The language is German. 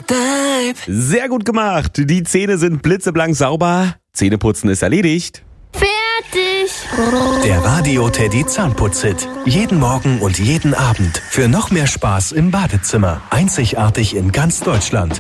Sehr gut gemacht. Die Zähne sind blitzeblank sauber. Zähneputzen ist erledigt. Fertig. Der Radio Teddy Zahnputz-Hit. Jeden Morgen und jeden Abend. Für noch mehr Spaß im Badezimmer. Einzigartig in ganz Deutschland.